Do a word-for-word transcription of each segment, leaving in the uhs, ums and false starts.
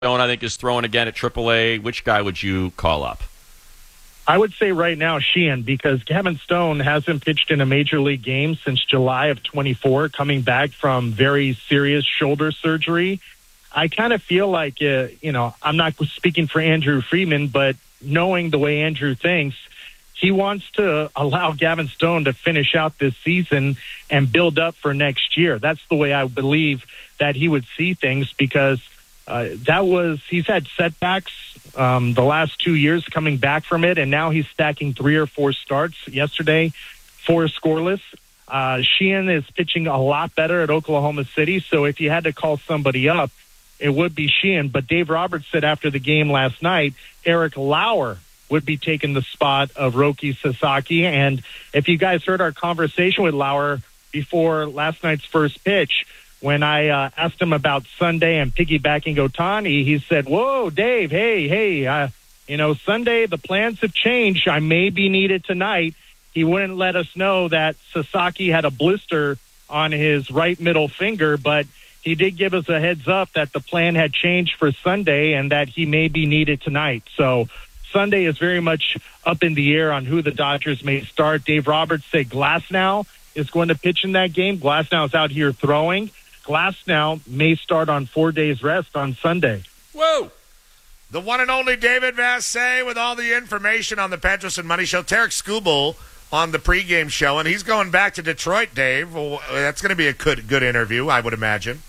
Stone, I think, is throwing again at triple A. Which guy would you call up? I would say right now Sheehan, because Gavin Stone hasn't pitched in a major league game since July of twenty-four, coming back from very serious shoulder surgery. I kind of feel like, uh, you know, I'm not speaking for Andrew Friedman, but knowing the way Andrew thinks, he wants to allow Gavin Stone to finish out this season and build up for next year. That's the way I believe that he would see things, because uh, that was he's had setbacks um, the last two years coming back from it, and now he's stacking three or four starts. Yesterday, four scoreless. Uh, Sheehan is pitching a lot better at Oklahoma City, so if you had to call somebody up, it would be Sheehan. But Dave Roberts said after the game last night, Eric Lauer would be taking the spot of Roki Sasaki. And if you guys heard our conversation with Lauer before last night's first pitch, when I uh, asked him about Sunday and piggybacking Ohtani, he said, whoa, Dave, hey, hey, uh, you know, Sunday, the plans have changed. I may be needed tonight. He wouldn't let us know that Sasaki had a blister on his right middle finger, but he did give us a heads up that the plan had changed for Sunday and that he may be needed tonight. So Sunday is very much up in the air on who the Dodgers may start. Dave Roberts said Glasnow is going to pitch in that game. Glasnow is out here throwing. Glasnow may start on four days rest on Sunday. Whoa! The one and only David Vassegh with all the information on the Petros and Money Show. Tarek Skubal on the pregame show, and he's going back to Detroit, Dave. Well, that's going to be a good, good interview, I would imagine.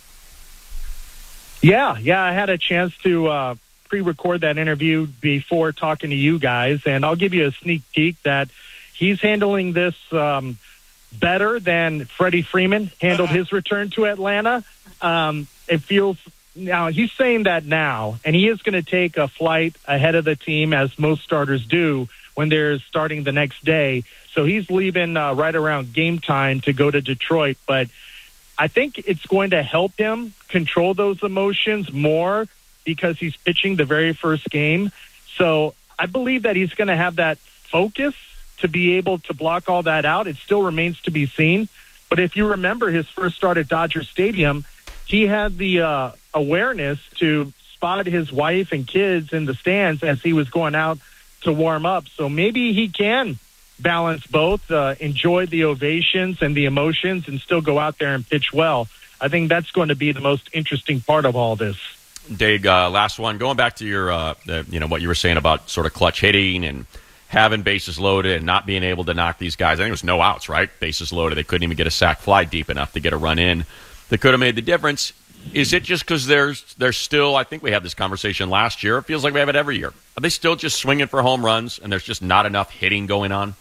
Yeah, yeah, I had a chance to uh, pre-record that interview before talking to you guys, and I'll give you a sneak peek that he's handling this um, better than Freddie Freeman handled uh-huh. his return to Atlanta. Um, it feels now he's saying that now, and he is going to take a flight ahead of the team, as most starters do when they're starting the next day. So he's leaving uh, right around game time to go to Detroit, but I think it's going to help him control those emotions more because he's pitching the very first game. So I believe that he's going to have that focus to be able to block all that out. It still remains to be seen. But if you remember his first start at Dodger Stadium, he had the uh, awareness to spot his wife and kids in the stands as he was going out to warm up. So maybe he can balance both, uh, enjoy the ovations and the emotions, and still go out there and pitch well. I think that's going to be the most interesting part of all this. Dave, uh, last one. Going back to your, uh, the, you know, what you were saying about sort of clutch hitting and having bases loaded and not being able to knock these guys. I think it was no outs, right? Bases loaded. They couldn't even get a sac fly deep enough to get a run in that could have made the difference. Is it just because there's there's still, I think we had this conversation last year. It feels like we have it every year. Are they still just swinging for home runs and there's just not enough hitting going on?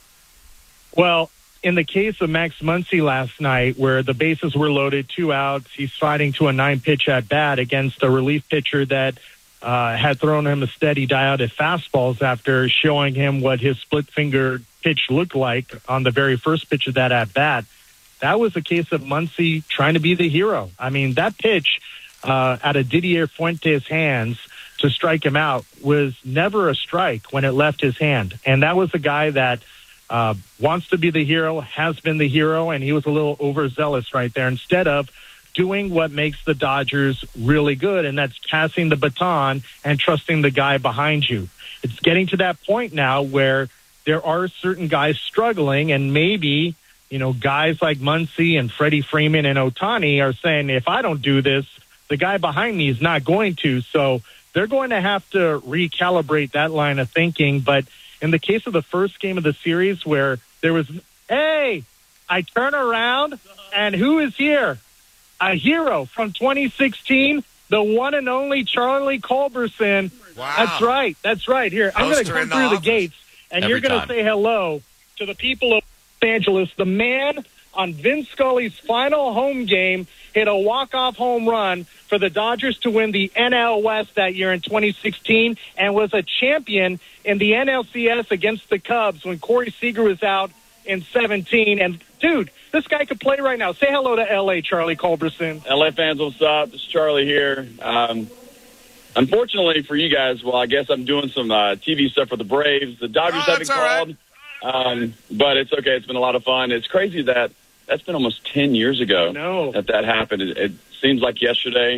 Well, in the case of Max Muncy last night, where the bases were loaded, two outs, he's fighting to a nine-pitch at-bat against a relief pitcher that uh, had thrown him a steady diet at fastballs after showing him what his split-finger pitch looked like on the very first pitch of that at-bat. That was a case of Muncy trying to be the hero. I mean, that pitch uh, out of Didier Fuentes' hands to strike him out was never a strike when it left his hand. And that was a guy that Uh, wants to be the hero, has been the hero, and he was a little overzealous right there instead of doing what makes the Dodgers really good, and that's passing the baton and trusting the guy behind you. It's getting to that point now where there are certain guys struggling, and maybe, you know, guys like Muncy and Freddie Freeman and Ohtani are saying, if I don't do this, the guy behind me is not going to. So they're going to have to recalibrate that line of thinking, but in the case of the first game of the series where there was, hey, I turn around, and who is here? A hero from twenty sixteen, the one and only Charlie Culberson. Wow. That's right. That's right. Here, I'm going to come the through office. the gates, and Every you're going to time. say hello to the people of Los Angeles. The man on Vin Scully's final home game hit a walk-off home run for the Dodgers to win the N L West that year in twenty sixteen, and was a champion in the N L C S against the Cubs when Corey Seager was out in seventeen. And, dude, this guy could play right now. Say hello to L A, Charlie Culberson. L A fans, what's up? It's Charlie here. Um, unfortunately for you guys, well, I guess I'm doing some uh, T V stuff for the Braves. The Dodgers Oh, haven't that's all called, um, but it's okay. It's been a lot of fun. It's crazy that that's been almost ten years ago No. that that happened. It, it seems like yesterday.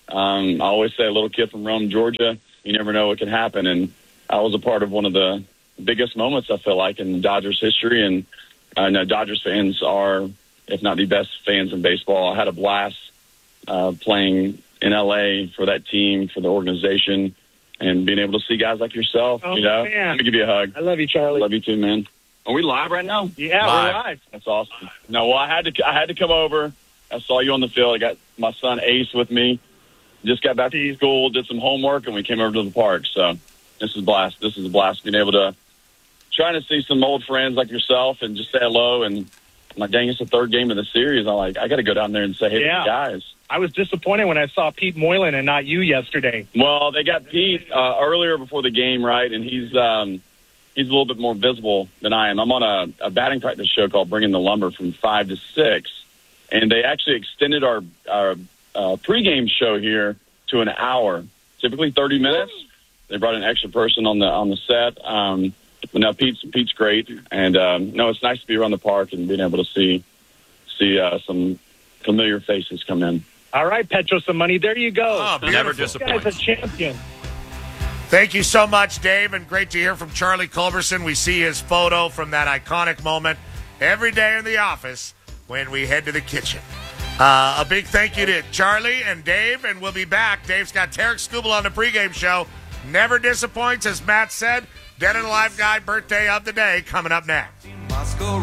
Um, I always say a little kid from Rome, Georgia, you never know what can happen. And I was a part of one of the biggest moments, I feel like, in Dodgers history. And I know Dodgers fans are, if not the best fans in baseball. I had a blast uh, playing in L A for that team, for the organization, and being able to see guys like yourself. Oh, you know, man. Let me give you a hug. I love you, Charlie. Love you too, man. Are we live right now? Yeah, Live. we're live. That's awesome. No, well, I had to. I had to come over. I saw you on the field. I got my son Ace with me. Just got back to school, did some homework, and we came over to the park. So this is a blast. This is a blast being able to trying to see some old friends like yourself and just say hello. And I'm like, dang, it's the third game of the series. I'm like, I got to go down there and say hey Yeah. to the guys. I was disappointed when I saw Pete Moylan and not you yesterday. Well, they got Pete uh, earlier before the game, right? And he's um, he's a little bit more visible than I am. I'm on a, a batting practice show called Bringing the Lumber from five to six, and they actually extended our our uh, pregame show here to an hour, typically thirty minutes. They brought an extra person on the on the set. Um, but now Pete's Pete's great, and um, no, it's nice to be around the park and being able to see see uh, some familiar faces come in. All right, Petro, some money. There you go. Oh, Never beautiful. This guy's disappoints. a champion. Thank you so much, Dave, and great to hear from Charlie Culberson. We see his photo from that iconic moment every day in the office when we head to the kitchen. Uh, a big thank you to Charlie and Dave, and we'll be back. Dave's got Tarek Skubal on the pregame show. Never disappoints, as Matt said. Dead and Alive Guy birthday of the day coming up next.